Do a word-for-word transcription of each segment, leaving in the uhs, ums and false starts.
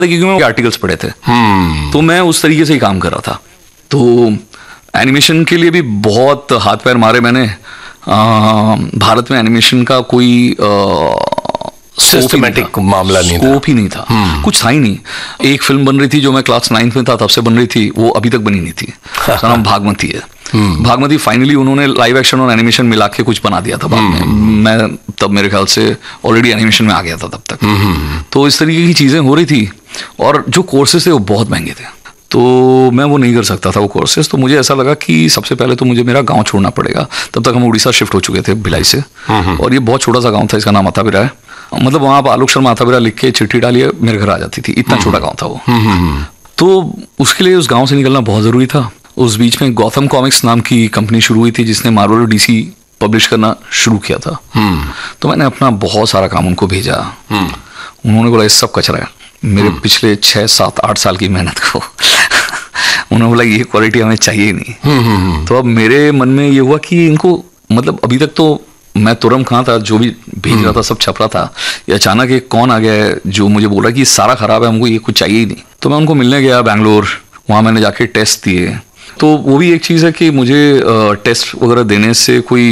क्योंकि मैं आर्टिकल्स पढ़े थे, तो मैं उस तरीके से ही काम कर रहा था। तो एनिमेशन के लिए भी बहुत हाथ पैर मारे मैंने। आ, भारत में एनिमेशन का कोई सिस्टमैटिक मामला नहीं था, स्कोप ही नहीं था, कुछ था ही नहीं। एक फिल्म बन रही थी जो मैं क्लास नाइन्थ में था तब से बन रही थी, वो अभी तक बनी नहीं थी। उसका नाम भागमती है। भागमती फाइनली उन्होंने लाइव एक्शन और एनिमेशन मिला के कुछ बना दिया था बाद में। मैं तब मेरे ख्याल से ऑलरेडी एनिमेशन में आ गया था तब तक। तो इस तरीके की चीज़ें हो रही थी और जो कोर्सेज थे वो बहुत महंगे थे, तो मैं वो नहीं कर सकता था वो कोर्सेज। तो मुझे ऐसा लगा कि सबसे पहले तो मुझे मेरा गांव छोड़ना पड़ेगा। तब तक हम उड़ीसा शिफ्ट हो चुके थे भिलाई से, और ये बहुत छोटा सा गांव था, इसका नाम अताबिरा है। मतलब वहाँ आप आलोक शर्मा अताबिरा लिख के चिट्ठी डालिए मेरे घर आ जाती थी, इतना छोटा गाँव था वो। तो उसके लिए उस गाँव से निकलना बहुत ज़रूरी था। उस बीच में गौतम कॉमिक्स नाम की कंपनी शुरू हुई थी जिसने मार्वल और डीसी पब्लिश करना शुरू किया था। तो मैंने अपना बहुत सारा काम उनको भेजा। उन्होंने बोला ये सब कचरा है, मेरे पिछले छः सात आठ साल की मेहनत को उन्होंने बोला ये क्वालिटी हमें चाहिए नहीं। तो अब मेरे मन में ये हुआ कि इनको, मतलब अभी तक तो मैं तुरम कहाँ था, जो भी भेज रहा था सब छप रहा था, ये अचानक एक कौन आ गया है जो मुझे बोल रहा है कि सारा खराब है, हमको ये कुछ चाहिए ही नहीं। तो मैं उनको मिलने गया बैंगलोर, वहाँ मैंने जाके टेस्ट दिए। तो वो भी एक चीज़ है कि मुझे टेस्ट वगैरह देने से कोई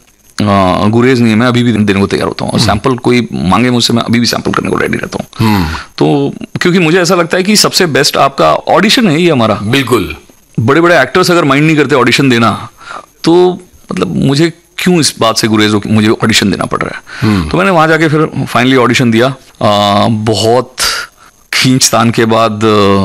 गुरेज नहीं है, मैं अभी भी देने को तैयार होता हूँ। सैंपल कोई मांगे मुझसे, मैं अभी भी सैंपल करने को रेडी रहता हूँ। तो क्योंकि मुझे ऐसा लगता है कि सबसे बेस्ट आपका ऑडिशन है ये हमारा। बिल्कुल, बड़े बड़े एक्टर्स अगर माइंड नहीं करते ऑडिशन देना, तो मतलब मुझे क्यों इस बात से गुरेज हो कि मुझे ऑडिशन देना पड़ रहा है। तो मैंने वहाँ जाके फिर फाइनली ऑडिशन दिया। आ, बहुत खींचतान के बाद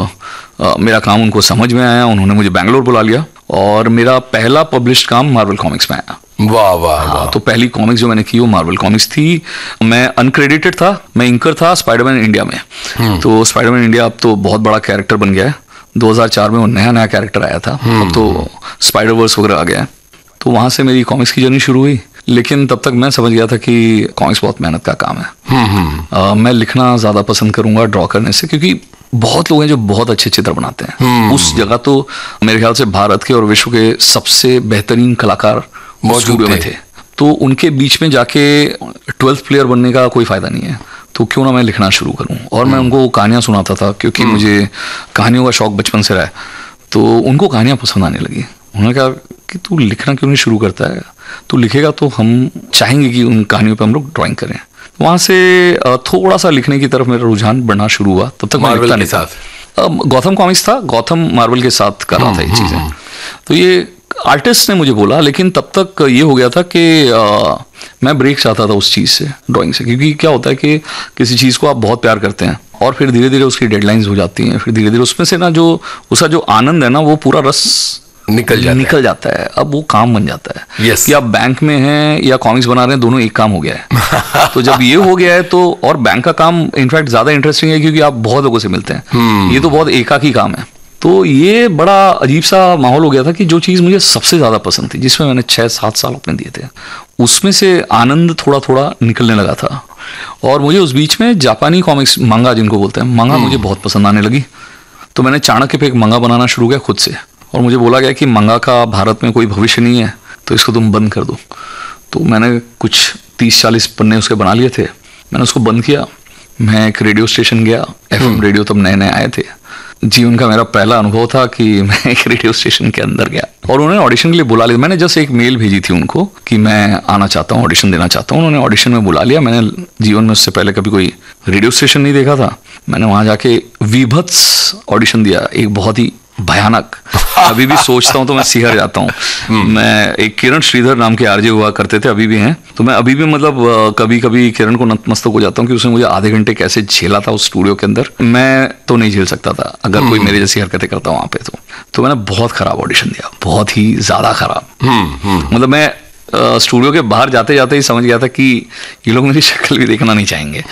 आ, मेरा काम उनको समझ में आया, उन्होंने मुझे बैंगलोर बुला लिया और मेरा पहला पब्लिश्ड काम मार्वल कॉमिक्स में आया। वाह वाह वाह। तो पहली कॉमिक्स जो मैंने की वो मार्वल कॉमिक्स थी। मैं अनक्रेडिटेड था, मैं इंकर था स्पाइडरमैन इंडिया में। तो स्पाइडरमैन इंडिया अब तो बहुत बड़ा कैरेक्टर बन गया है। दो हज़ार चार में वो नया नया कैरेक्टर आया था, अब तो स्पाइडर वर्स वगैरह आ गया है। तो वहाँ से मेरी कॉमिक्स की जर्नी शुरू हुई। लेकिन तब तक मैं समझ गया था कि कॉमिक्स बहुत मेहनत का काम है। आ, मैं लिखना ज़्यादा पसंद करूँगा ड्रॉ करने से, क्योंकि बहुत लोग हैं जो बहुत अच्छे चित्र बनाते हैं। उस जगह तो मेरे ख्याल से भारत के और विश्व के सबसे बेहतरीन कलाकार मौजूद में थे। तो उनके बीच में जाके ट्वेल्थ प्लेयर बनने का कोई फ़ायदा नहीं है। तो क्यों ना मैं लिखना शुरू करूं। और मैं उनको कहानियां सुनाता था, क्योंकि मुझे कहानियों का शौक बचपन से रहा है। तो उनको कहानियां पसंद आने लगी। उन्होंने कहा कि तू लिखना क्यों नहीं शुरू करता है, तू लिखेगा तो हम चाहेंगे कि उन कहानियों पर हम लोग ड्राइंग करें। वहाँ से थोड़ा सा लिखने की तरफ मेरा रुझान बढ़ना शुरू हुआ। तब तक मैं लिखता नहीं था। गौतम कॉमिक्स था, गौतम मार्वल के साथ कर रहा था ये चीज़ें। तो ये आर्टिस्ट ने मुझे बोला, लेकिन तब तक ये हो गया था कि आ, मैं ब्रेक चाहता था उस चीज़ से, ड्राइंग से। क्योंकि क्या होता है कि किसी चीज़ को आप बहुत प्यार करते हैं और फिर धीरे धीरे उसकी डेडलाइंस हो जाती हैं, फिर धीरे धीरे उसमें से ना जो उसका जो आनंद है ना, वो पूरा रस निकल जाता निकल है। जाता है। अब वो काम बन जाता है। yes. कि आप बैंक में हैं या कॉमिक्स बना रहे हैं, दोनों एक काम हो गया है। तो जब ये हो गया है तो, और बैंक का काम इनफैक्ट ज़्यादा इंटरेस्टिंग है क्योंकि आप बहुत लोगों से मिलते हैं। hmm. ये तो बहुत एकाकी काम है। तो ये बड़ा अजीब सा माहौल हो गया था कि जो चीज़ मुझे सबसे ज़्यादा पसंद थी, जिसमें मैंने छः सात साल अपने दिए थे, उसमें से आनंद थोड़ा थोड़ा निकलने लगा था। और मुझे उस बीच में जापानी कॉमिक्स, मंगा जिनको बोलते हैं, मंगा मुझे बहुत पसंद आने लगी। तो मैंने चाणक्य पे एक मंगा बनाना शुरू किया खुद से। और मुझे बोला गया कि मंगा का भारत में कोई भविष्य नहीं है, तो इसको तुम बंद कर दो। तो मैंने कुछ तीस चालीस पन्ने उसके बना लिए थे, मैंने उसको बंद किया। मैं एक रेडियो स्टेशन गया, एफएम रेडियो तब नए नए आए थे। जीवन का मेरा पहला अनुभव था कि मैं एक रेडियो स्टेशन के अंदर गया और उन्होंने ऑडिशन के लिए बुला लिया। मैंने जस्ट एक मेल भेजी थी उनको कि मैं आना चाहता हूँ, ऑडिशन देना चाहता हूँ। उन्होंने ऑडिशन में बुला लिया। मैंने जीवन में उससे पहले कभी कोई रेडियो स्टेशन नहीं देखा था। मैंने वहाँ जाके विभत्स ऑडिशन दिया, एक बहुत ही भयानक। अभी भी सोचता हूँ तो मैं सिहर जाता हूँ। मैं एक किरण श्रीधर नाम के आरजे हुआ करते थे, अभी भी हैं। तो मैं अभी भी मतलब कभी कभी किरण को नतमस्तक हो जाता हूँ कि उसने मुझे आधे घंटे कैसे झेला था उस स्टूडियो के अंदर। मैं तो नहीं झेल सकता था अगर कोई मेरे जैसी हरकतें करता वहाँ पे। तो तो मैंने बहुत खराब ऑडिशन दिया, बहुत ही ज़्यादा खराब। मतलब मैं स्टूडियो के बाहर जाते जाते ही समझ गया था कि ये लोग मेरी शक्ल भी देखना नहीं चाहेंगे।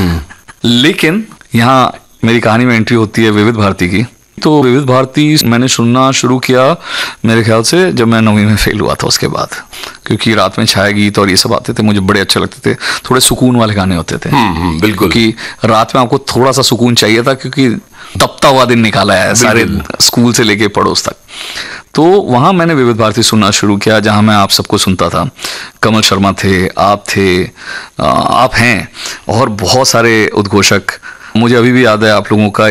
लेकिन यहाँ मेरी कहानी में एंट्री होती है विविध भारती की। तो विविध भारती मैंने सुनना शुरू किया मेरे ख्याल से जब मैं नौवीं में फेल हुआ था उसके बाद, क्योंकि रात में छाया गीत और ये सब आते थे, मुझे बड़े अच्छे लगते थे। थोड़े सुकून वाले गाने होते थे। बिल्कुल, कि रात में आपको थोड़ा सा सुकून चाहिए था, क्योंकि तपता हुआ दिन निकाला है सारे स्कूल से लेके पड़ोस तक। तो वहाँ मैंने विविध भारती सुनना शुरू किया, जहाँ मैं आप सबको सुनता था। कमल शर्मा थे, आप थे, आप हैं, और बहुत सारे उद्घोषक मुझे अभी भी याद है आप लोगों का